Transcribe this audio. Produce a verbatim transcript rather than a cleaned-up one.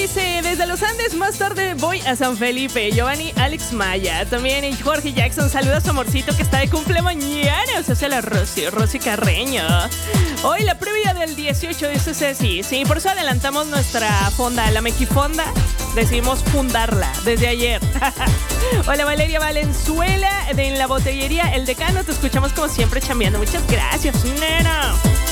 dice, desde los Andes más tarde voy a San Felipe. Giovanni Alex Maya. También y Jorge Jackson, saluda a su amorcito que está de cumple mañana. O sea, se la Rosy, Rosy Carreño. Hoy la previa del dieciocho, dice Ceci. Sí, por eso adelantamos nuestra fonda, la Mequifonda. Decidimos fundarla desde ayer. Hola Valeria Valenzuela de en la botellería El Decano. Te escuchamos como siempre chambeando. Muchas gracias, nena.